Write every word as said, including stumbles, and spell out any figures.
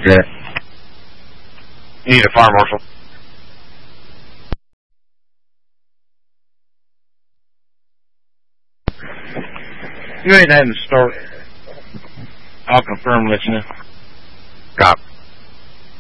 Yeah. You need a fire marshal. You ain't having to start. I'll confirm, let you know. Cop.